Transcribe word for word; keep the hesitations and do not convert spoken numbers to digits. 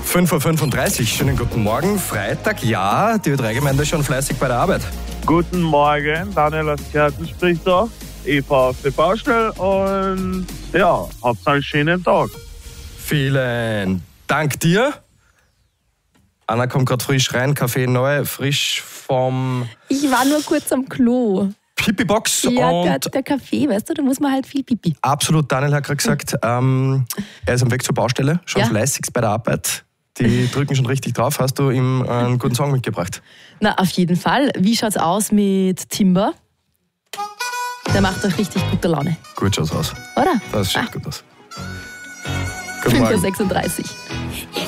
fünf Uhr fünfunddreißig, schönen guten Morgen. Freitag, ja, die Ö drei Gemeinde ist schon fleißig bei der Arbeit. Guten Morgen, Daniel aus Kärnten spricht da. Ich fahre auf die Baustelle und ja, habt einen schönen Tag. Vielen Dank dir. Anna kommt gerade frisch rein, Kaffee neu, frisch vom Ich war nur kurz am Klo. Pipi-Box. Ja, und der, der Kaffee, weißt du, da muss man halt viel Pipi. absolut, Daniel hat gerade gesagt, ähm, er ist am Weg zur Baustelle, schon Ja. fleißigst bei der Arbeit. Die drücken schon richtig drauf. Hast du ihm einen guten Song mitgebracht? Na, auf jeden Fall. Wie schaut's aus mit Timber? Der macht doch richtig gute Laune, Gut schaut's aus. oder? Das schaut Ah. gut aus. Guten fünf Uhr Morgen. sechsunddreißig.